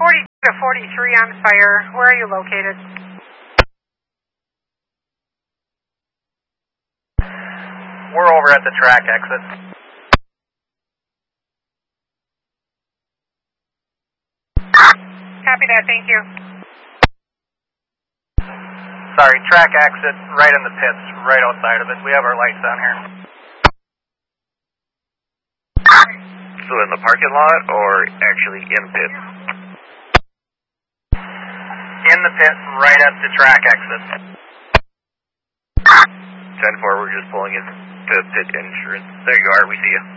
42 to 43 on fire. Where are you located? We're over at the track exit. Copy that, thank you. Sorry, track exit right in the pits, right outside of it. We have our lights down here. So in the parking lot or actually in pit? In the pit, right at the track exit. 10-4, we're just pulling in to pit insurance. There you are, we see you.